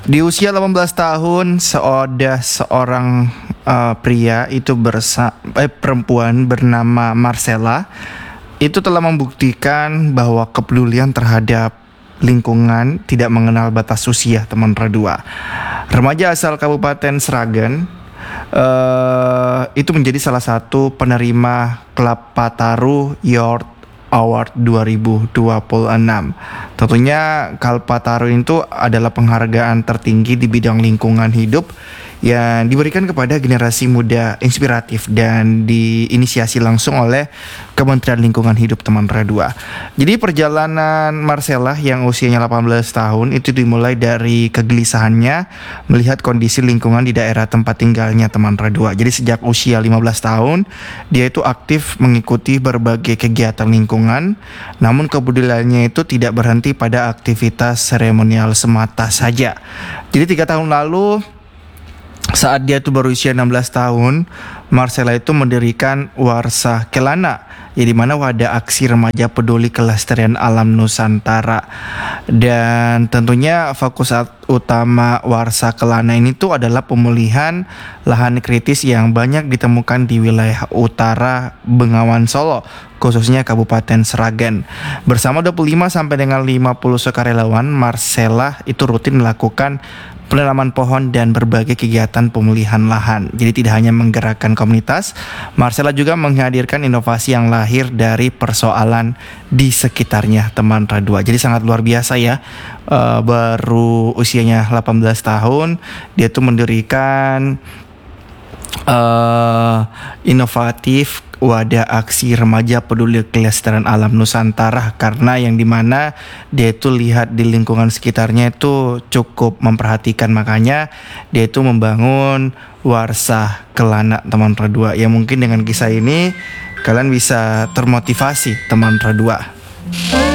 Di usia 18 tahun, seorang pria itu perempuan bernama Marcella itu telah membuktikan bahwa kepedulian terhadap lingkungan tidak mengenal batas usia, teman Radua. Remaja asal Kabupaten Sragen itu menjadi salah satu penerima Kalpataru Youth Award 2026. Tentunya Kalpataru itu adalah penghargaan tertinggi di bidang lingkungan hidup yang diberikan kepada generasi muda inspiratif dan diinisiasi langsung oleh Kementerian Lingkungan Hidup, teman Radua. Jadi perjalanan Marcella yang usianya 18 tahun itu dimulai dari kegelisahannya melihat kondisi lingkungan di daerah tempat tinggalnya, teman Radua. Jadi sejak usia 15 tahun dia itu aktif mengikuti berbagai kegiatan lingkungan, namun kepeduliannya itu tidak berhenti pada aktivitas seremonial semata saja. Jadi 3 tahun lalu saat dia tuh berusia 16 tahun, Marcella itu mendirikan Warsa Kelana, di mana wadah aksi remaja peduli kelestarian alam Nusantara. Dan tentunya fokus utama Warsa Kelana ini tuh adalah pemulihan lahan kritis yang banyak ditemukan di wilayah utara Bengawan Solo, khususnya Kabupaten Sragen. Bersama 25 sampai dengan 50 sukarelawan, Marcella itu rutin melakukan penanaman pohon dan berbagai kegiatan pemulihan lahan. Jadi tidak hanya menggerakkan komunitas, Marcella juga menghadirkan inovasi yang lahir dari persoalan di sekitarnya, teman Radua. Jadi sangat luar biasa ya. Baru usianya 18 tahun, dia tuh mendirikan inovatif wadah aksi remaja peduli kelestarian alam Nusantara, karena yang dimana dia itu lihat di lingkungan sekitarnya itu cukup memperhatikan, makanya dia itu membangun Warsa Kelana, teman Radua. Ya mungkin dengan kisah ini kalian bisa termotivasi, teman Radua.